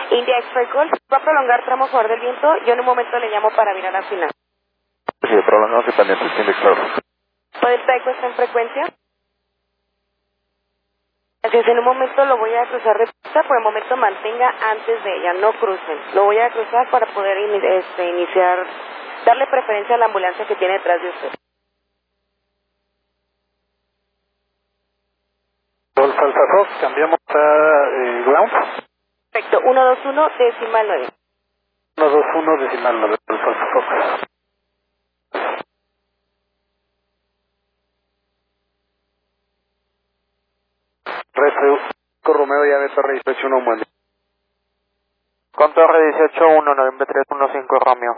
India X-Ray Golf, va a prolongar tramo favor del viento, yo en un momento le llamo para virar al final. Sí, prolongamos y pendientes, India X-Ray. ¿Puede el está en frecuencia? Así es, en un momento lo voy a cruzar de pista, por el momento mantenga antes de ella, no crucen. Lo voy a cruzar para poder iniciar, darle preferencia a la ambulancia que tiene detrás de usted. Golf Alfa Fox, cambiamos a ground. Perfecto, 121 decimal 9. 121 decimal 9, Golf Alfa Fox. Romeo llave Torre 18-1, buen día. Con Torre 18-1, noviembre 315 Romeo.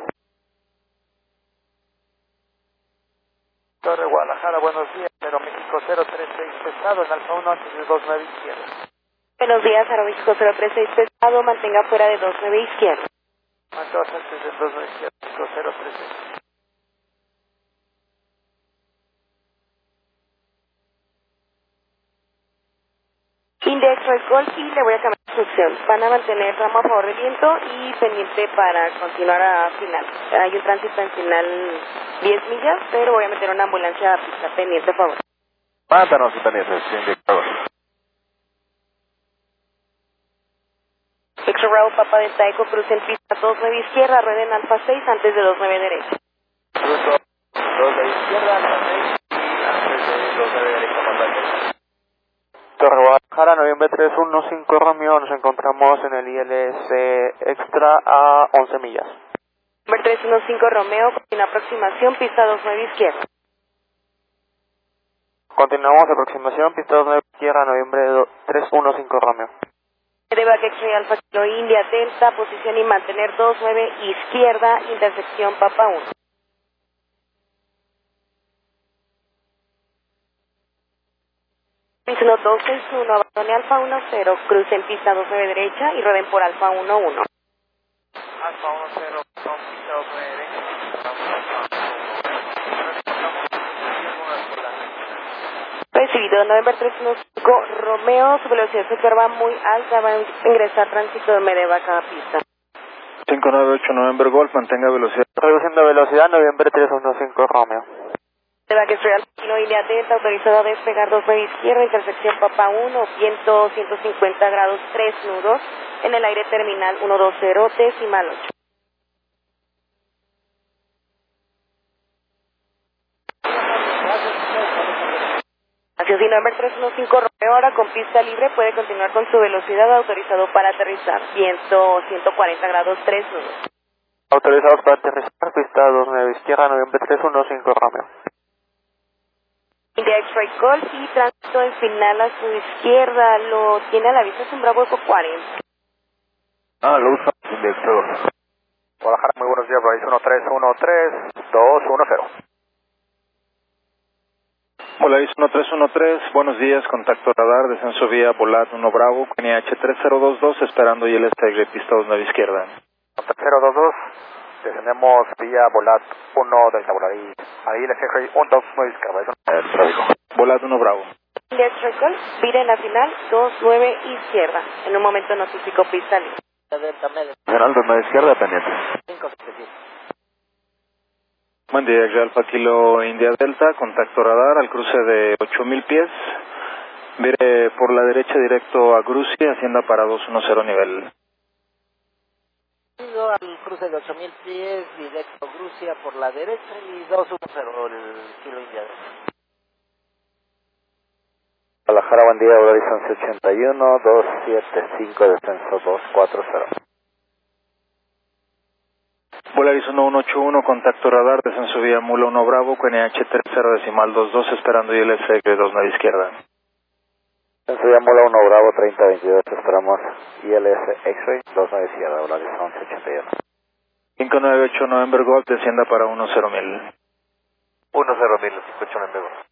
Torre Guadalajara, buenos días, Aeroméxico 036 pesado, en Alfa 1 antes de 29 izquierda. Buenos días, Aeroméxico 036 pesado, mantenga fuera de 29 izquierda. Mantenga antes de 29 izquierda, México 036. India X-Ray Golf y le voy a cambiar la instrucción. Van a mantener tramo a favor del viento y pendiente para continuar a final. Hay un tránsito en final 10 millas, pero voy a meter una ambulancia a pista pendiente a favor. Mántanos y pendientes, India X-Ray. X-Ray Bravo Papa de Taiko, cruce en pista 29 izquierda, rueden Alfa 6 antes de 29 derecha. Cruzo 29 izquierda, Alfa 6 y antes de 29 derecha, contacto. Torre Guadalajara, noviembre 315 Romeo, nos encontramos en el ILS Extra a 11 millas. Number 315 Romeo, continúa aproximación, pista 29 izquierda. Continuamos aproximación, pista 29 izquierda, noviembre 315 Romeo. Deba que X-Ray Alfa Kilo India Delta, posición y mantener 29 izquierda, intersección Papa 1. Pisno 261, abandone Alfa 10, cruce en pista 29 derecha y rueden por Alfa 11. Alfa 10, con pista 29 derecha. Recibido, November 315 Romeo, su velocidad se observa muy alta, va a ingresar tránsito de Medeva a cada pista. 598 November Golf, mantenga velocidad. Reduciendo velocidad, noviembre 315 Romeo. Deba que X-Ray Alfa Kilo India Delta, autorizado a despegar 29 izquierda, intersección Papa 1, viento 150 grados 3 nudos, en el aire terminal 120 decimal 8. Así es, November 315 Romeo, ahora con pista libre puede continuar con su velocidad, autorizado para aterrizar, viento 140 grados 3 nudos. Autorizados para aterrizar, pista 29 izquierda, noviembre 315 Romeo. India X-Ray Golf y tránsito en final a su izquierda, lo tiene a la vista, es un Bravo Eco 40. Lo uso. India X-Ray Golf. Guadalajara, muy buenos días, Volaris 1313-210. Volaris 1313, buenos días, contacto radar, descenso vía Volat 1 Bravo, NH 3022, esperando y el de pista 29 izquierda. 3022, descendemos vía Volat 1 Delta Volaris, ahí le X-Ray 129 izquierda, el tráfico. Volat 1 Bravo. India X-Ray Golf, vire en la final 29 izquierda, en un momento notifico pista libre. General 29 izquierda, pendiente. 577. Buen día, Alfa Kilo India Delta, contacto radar al cruce de 8000 pies. Vire por la derecha directo a Grucia, hacienda para 210 nivel. Al cruce de 8000 pies, directo Grucia por la derecha y 210 el Kilo India Delta. Guadalajara, buen día, Volaris 1181, 275, descenso 240. Volaris 1181, contacto radar, descenso vía Mula 1 Bravo, QNH 3022, esperando ILS 29 izquierda. Descenso vía Mula 1 Bravo 3022, esperamos ILS X-Ray 29 izquierda, Volaris 1181. 598 November Golf, descienda para 10.000. 10.000, escucho November Golf.